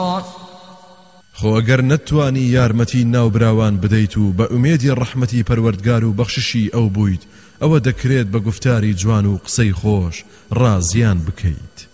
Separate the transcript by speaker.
Speaker 1: خۆ ئەگەر نەتوانی یارمەتی ناوبراوان بدەیت و بە ئومێدی ڕەحمەتی پەروەردگار و بەخششی ئەو بوویت، ئەوە دەکرێت بە گفتاری جوان و قسەی خۆش ڕازیان بکەیت.